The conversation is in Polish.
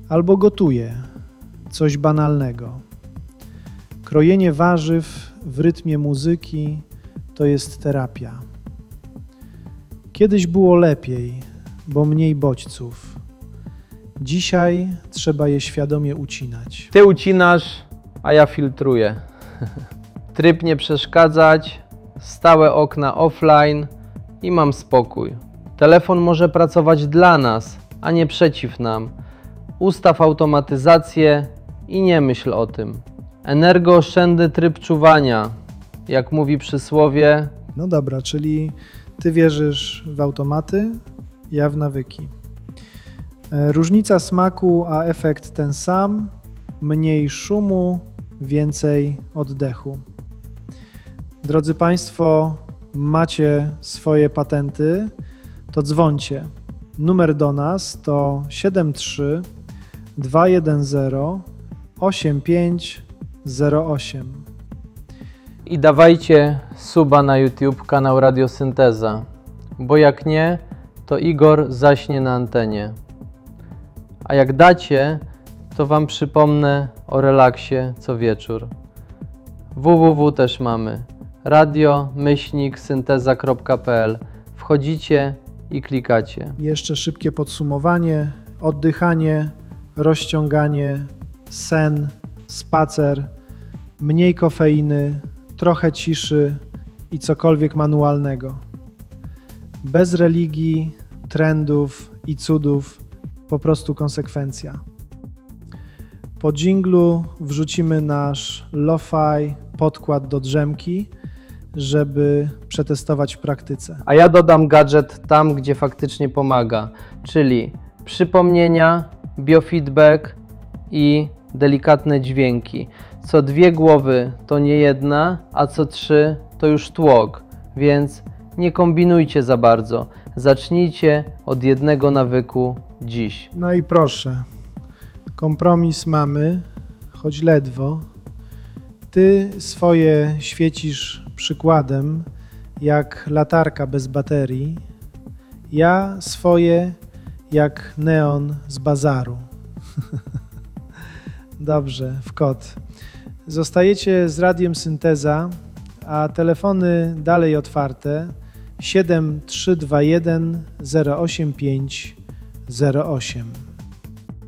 albo gotuję coś banalnego. Krojenie warzyw w rytmie muzyki to jest terapia. Kiedyś było lepiej, bo mniej bodźców. Dzisiaj trzeba je świadomie ucinać. Ty ucinasz, a ja filtruję. Tryb nie przeszkadzać, stałe okna offline i mam spokój. Telefon może pracować dla nas, a nie przeciw nam. Ustaw automatyzację i nie myśl o tym. Energooszczędny tryb czuwania, jak mówi przysłowie. No dobra, czyli ty wierzysz w automaty, ja w nawyki. Różnica smaku, a efekt ten sam. Mniej szumu, więcej oddechu. Drodzy Państwo, macie swoje patenty, to dzwońcie. Numer do nas to 73 210 8508. I dawajcie suba na YouTube, kanał Radiosynteza, bo jak nie, to Igor zaśnie na antenie. A jak dacie, to Wam przypomnę o relaksie co wieczór. www też mamy. radio-synteza.pl. Wchodzicie i klikacie. Jeszcze szybkie podsumowanie. Oddychanie, rozciąganie, sen, spacer, mniej kofeiny, trochę ciszy i cokolwiek manualnego. Bez religii, trendów i cudów, po prostu konsekwencja. Po dżinglu wrzucimy nasz lo-fi podkład do drzemki, żeby przetestować w praktyce. A ja dodam gadżet tam, gdzie faktycznie pomaga, czyli przypomnienia, biofeedback i delikatne dźwięki. Co 2 głowy to nie jedna, a co 3 to już tłok, więc nie kombinujcie za bardzo. Zacznijcie od jednego nawyku dziś. No i proszę, kompromis mamy, choć ledwo. Ty swoje świecisz przykładem, jak latarka bez baterii. Ja swoje jak neon z bazaru. Dobrze, w kot. Zostajecie z Radiem Synteza, a telefony dalej otwarte 7321 08508.